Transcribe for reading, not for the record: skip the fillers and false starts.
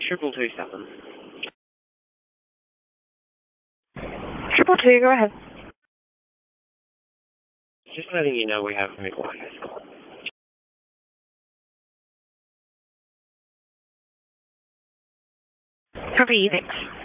227. 222, go ahead. Just letting you know we have Maple High School. Copy, thanks.